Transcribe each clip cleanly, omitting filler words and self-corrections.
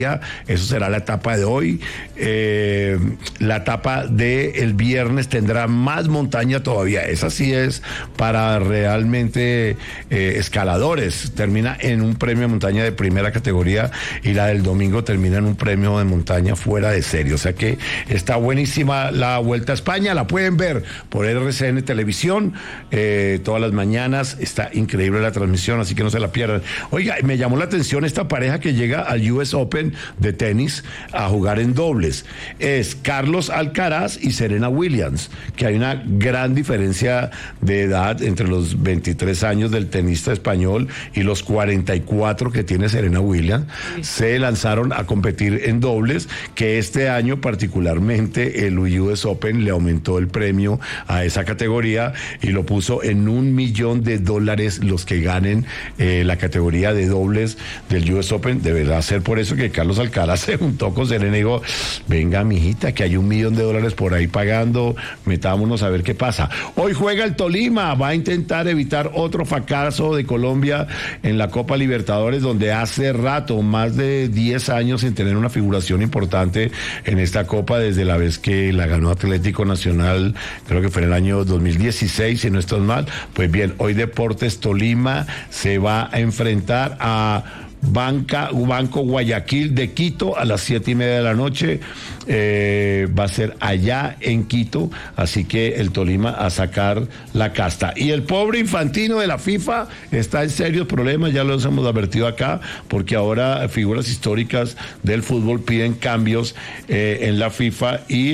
Eso será la etapa de hoy. La etapa del viernes tendrá más montaña todavía. Esa sí es para realmente escaladores. Termina en un premio de montaña de primera categoría y la del domingo termina en un premio de montaña fuera de serie. O sea que está buenísima la Vuelta a España. La pueden ver por RCN Televisión todas las mañanas. Está increíble la transmisión, así que no se la pierdan. Oiga, me llamó la atención esta pareja que llega al US Open de tenis a jugar en dobles. Es Carlos Alcaraz y Serena Williams, que hay una gran diferencia de edad entre los 23 años del tenista español y los 44 que tiene Serena Williams. Se lanzaron a competir en dobles, que este año particularmente el US Open le aumentó el premio a esa categoría y lo puso en $1 millón los que ganen la categoría de dobles del US Open. Deberá ser por eso que Carlos Alcaraz se juntó con Serena y dijo: venga, mijita, que hay $1 millón por ahí pagando, metámonos a ver qué pasa. Hoy juega el Tolima, va a intentar evitar otro fracaso de Colombia en la Copa Libertadores, donde hace rato, más de 10 años sin tener una figuración importante en esta Copa, desde la vez que la ganó Atlético Nacional, creo que fue en el año 2016, si no estoy mal. Pues bien, hoy Deportes Tolima se va a enfrentar a Banco Guayaquil de Quito a las 7:30 p.m. Va a ser allá en Quito, así que el Tolima a sacar la casta. Y el pobre Infantino de la FIFA está en serios problemas, ya los hemos advertido acá, porque ahora figuras históricas del fútbol piden cambios en la FIFA y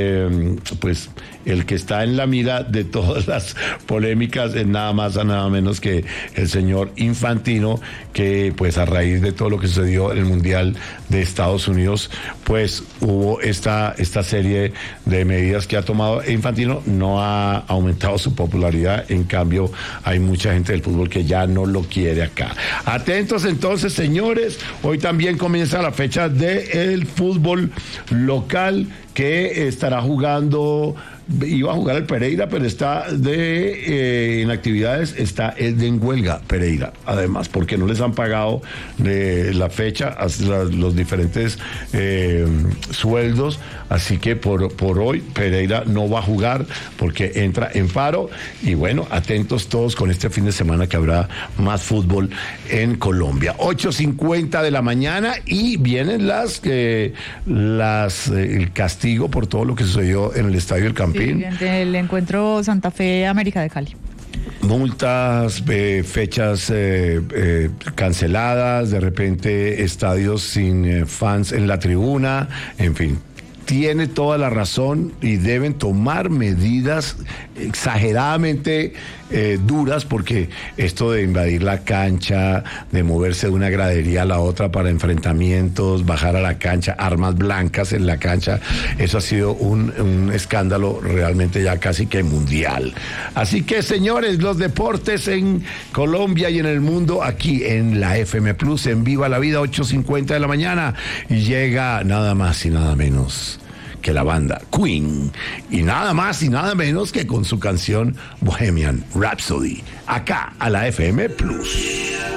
pues el que está en la mira de todas las polémicas es nada más a nada menos que el señor Infantino, que pues a raíz de todo lo que sucedió en el Mundial de Estados Unidos, pues hubo esta serie de medidas que ha tomado. Infantino no ha aumentado su popularidad, en cambio hay mucha gente del fútbol que ya no lo quiere acá. Atentos entonces, señores, hoy también comienza la fecha del fútbol local, que estará jugando. Iba a jugar el Pereira, pero está en actividades, está en huelga Pereira, además, porque no les han pagado de la fecha los diferentes sueldos, así que por hoy Pereira no va a jugar porque entra en paro. Y bueno, atentos todos con este fin de semana, que habrá más fútbol en Colombia. 8:50 de la mañana y vienen el castigo por todo lo que sucedió en el Estadio El Campín. Sí, el encuentro Santa Fe América de Cali. Multas, fechas canceladas, de repente estadios sin fans en la tribuna, en fin. Tiene toda la razón y deben tomar medidas exageradamente duras, porque esto de invadir la cancha, de moverse de una gradería a la otra para enfrentamientos, bajar a la cancha, armas blancas en la cancha, eso ha sido un escándalo realmente ya casi que mundial. Así que, señores, los deportes en Colombia y en el mundo, aquí en la FM Plus, en Viva la Vida, 8:50 de la mañana, y llega nada más y nada menos que la banda Queen, y nada más y nada menos que con su canción Bohemian Rhapsody, acá a la FM Plus.